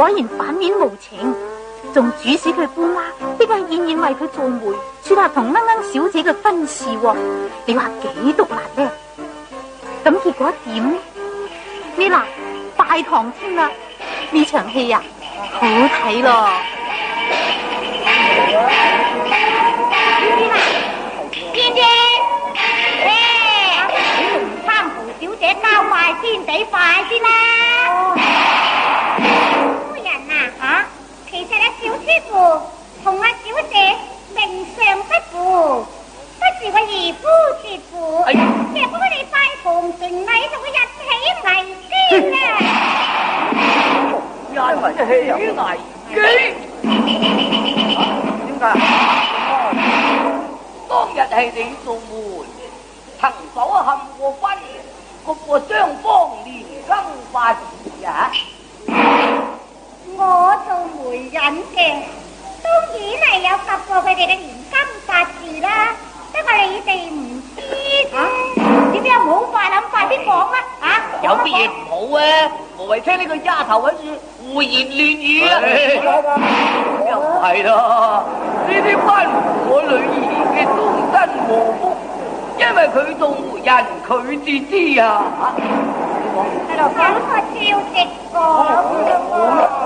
果然反面無情，仲主使佢搬啦，逼佢燕燕為佢做媒，撮合同鶯鶯小姐嘅婚事喎。你話幾毒辣呢？咁結果點呢？你嗱拜堂添啦，呢場戲啊好睇咯。 燕燕，參扶小姐交拜天地快先啦。夫人啊，其實小師傅同小姐名相不符，不是個兒夫節婦，若果你拜堂成禮就會引起危機啊！ 引起危機？點解？當日係你做媒，曾否陷過婚，局過雙方連根發事啊？ 我做媒人嘅，當然係有及過佢哋嘅連根發事啦。不過你哋唔知啫。點解唔好快諗快啲講啦？ 有乜嘢唔好啊？無謂聽呢個丫頭喺度胡言亂語啦。又唔係啦，呢啲關乎我女兒嘅終身禍福，因為佢做媒人，佢至知啊。 喺度講個照直講。